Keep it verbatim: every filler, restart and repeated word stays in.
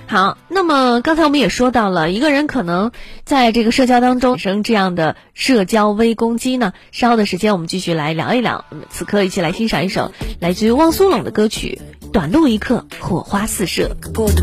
好，那么刚才我们也说到了，一个人可能在这个社交当中产生这样的社交微攻击呢。稍后的时间我们继续来聊一聊。此刻一起来欣赏一首来自于汪苏泷的歌曲《短路一刻，火花四射》。